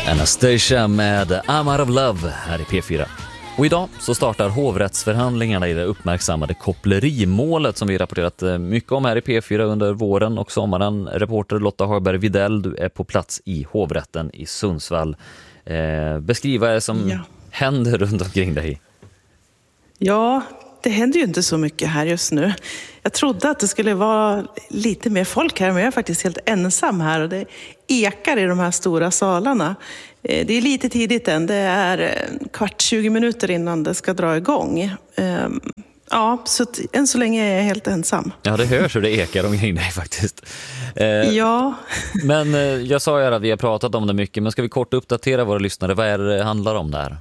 Anastasia med I'm Out of Love här i P4. Och idag så startar hovrättsförhandlingarna i det uppmärksammade kopplerimålet som vi rapporterat mycket om här i P4 under våren och sommaren. Reporter Lotta Hagberg Videll, du är på plats i hovrätten i Sundsvall. Beskriva det som händer runt omkring dig. Ja, det händer ju inte så mycket här just nu. Jag trodde att det skulle vara lite mer folk här, men jag är faktiskt helt ensam här och det ekar i de här stora salarna. Det är lite tidigt än, det är 20 minuter innan det ska dra igång. Ja, så än så länge är jag helt ensam. Ja, det hörs hur det ekar omkring dig faktiskt. Ja. Men jag sa ju att vi har pratat om det mycket, men ska vi kort uppdatera våra lyssnare? Vad är det handlar om där?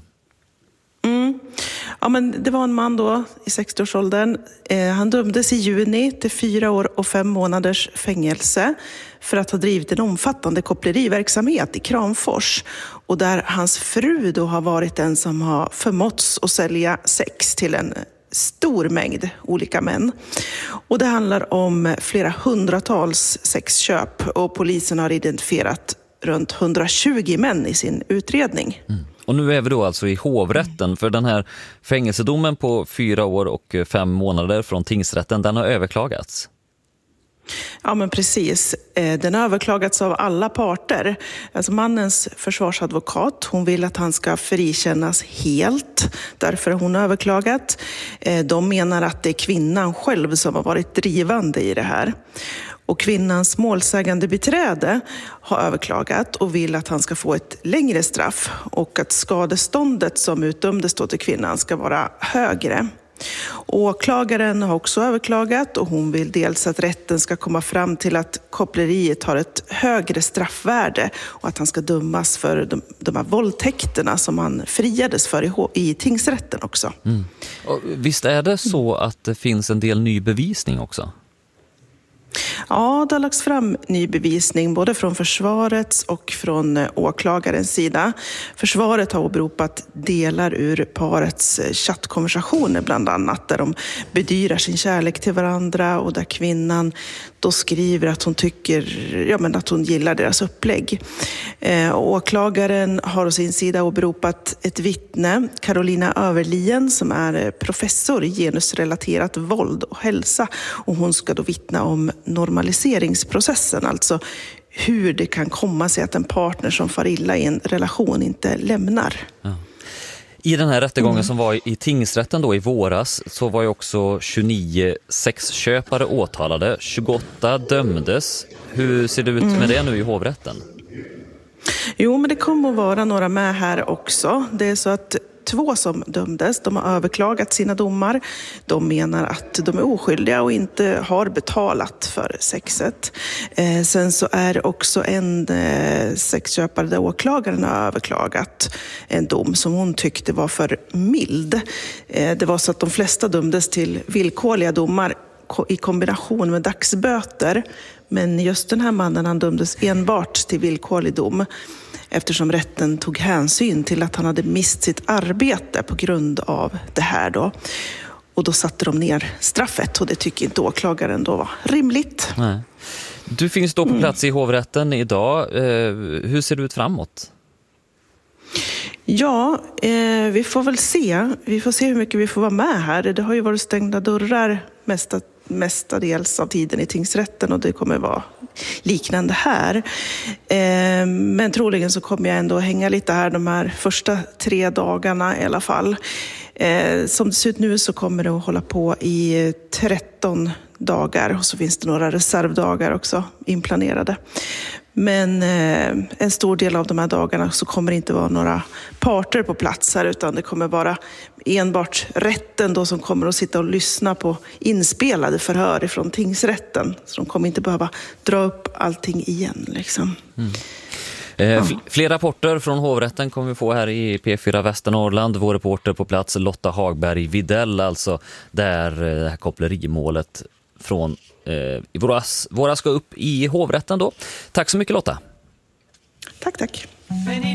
Ja, men det var en man då i 60-årsåldern. Han dömdes i juni till 4 år och 5 månaders fängelse för att ha drivit en omfattande koppleriverksamhet i Kramfors. Och där hans fru då har varit den som har förmåtts att sälja sex till en stor mängd olika män. Och det handlar om flera hundratals sexköp och polisen har identifierat runt 120 män i sin utredning. Och nu är vi då alltså i hovrätten, för den här fängelsedomen på 4 år och 5 månader från tingsrätten, den har överklagats. Ja, men precis. Den har överklagats av alla parter. Alltså mannens försvarsadvokat, hon vill att han ska frikännas helt. Därför har hon överklagat. De menar att det är kvinnan själv som har varit drivande i det här. Och kvinnans målsägande beträde har överklagat och vill att han ska få ett längre straff och att skadeståndet som utdömdes då till kvinnan ska vara högre. Åklagaren har också överklagat och hon vill dels att rätten ska komma fram till att koppleriet har ett högre straffvärde och att han ska dömas för de här våldtäkterna som han friades för i tingsrätten också. Och visst är det så att det finns en del ny bevisning också? Ja, det har lagts fram ny bevisning både från försvarets och från åklagarens sida. Försvaret har åberopat delar ur parets chattkonversationer bland annat där de bedyrar sin kärlek till varandra och där kvinnan då skriver att hon tycker, att hon gillar deras upplägg. Åklagaren har å sin sida åberopat ett vittne, Carolina Överlien, som är professor i genusrelaterat våld och hälsa. Och hon ska då vittna om normaliseringsprocessen, alltså hur det kan komma sig att en partner som far illa i en relation inte lämnar. Ja. I den här rättegången som var i tingsrätten då i våras så var ju också 29 sexköpare åtalade, 28 dömdes. Hur ser det ut med det nu i hovrätten? Jo, men det kommer att vara några med här också. Det är så att 2 som dömdes, de har överklagat sina domar. De menar att de är oskyldiga och inte har betalat för sexet. Sen så är det också en sexköpare där åklagaren har överklagat en dom som hon tyckte var för mild. Det var så att de flesta dömdes till villkorliga domar i kombination med dagsböter. Men just den här mannen, han dömdes enbart till villkorlig dom eftersom rätten tog hänsyn till att han hade mist sitt arbete på grund av det här då. Och då satte de ner straffet och det tycker inte åklagaren då var rimligt. Nej. Du finns då på plats i hovrätten idag. Hur ser det ut framåt? Ja, vi får väl se. Vi får se hur mycket vi får vara med här. Det har ju varit stängda dörrar mestadels av tiden i tingsrätten och det kommer vara liknande här. Men troligen så kommer jag ändå hänga lite här de här första 3 dagarna i alla fall. Som det ser ut nu så kommer det att hålla på i 13 dagar och så finns det några reservdagar också inplanerade. Men en stor del av de här dagarna så kommer det inte vara några parter på plats här utan det kommer vara enbart rätten då som kommer att sitta och lyssna på inspelade förhör från tingsrätten. Så de kommer inte behöva dra upp allting igen liksom. Fler rapporter från hovrätten kommer vi få här i P4 Västernorrland. Vår reporter på plats Lotta Hagberg Videll, alltså där det här kopplerimålet från våra ska upp i hovrätten då. Tack så mycket Lotta. Tack.